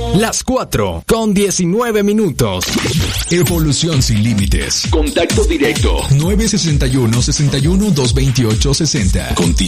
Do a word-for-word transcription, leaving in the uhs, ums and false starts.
Las cuatro con diecinueve minutos. Evolución sin límites. Contacto directo. nueve seis uno, seis uno, dos dos ocho, sesenta. Contigo.